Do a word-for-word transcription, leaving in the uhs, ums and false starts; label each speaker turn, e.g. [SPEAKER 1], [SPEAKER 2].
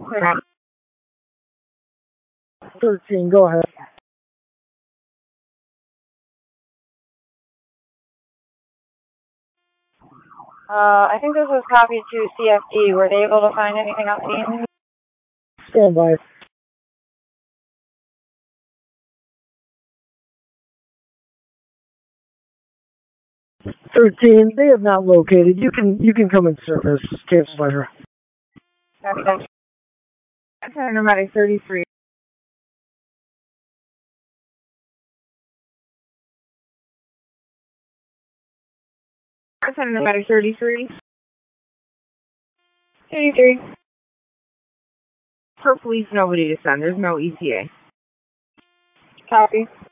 [SPEAKER 1] thirteen, go ahead.
[SPEAKER 2] Uh, I think this was copied to C F D. Were they able to find anything on scene?
[SPEAKER 1] Stand by. Thirteen, they have not located. You can you can come and surface. Cancel later.
[SPEAKER 2] Okay. Center pneumatic thirty-three. Center pneumatic thirty-three. thirty-three. Per police, nobody to send. There's no E T A. Copy.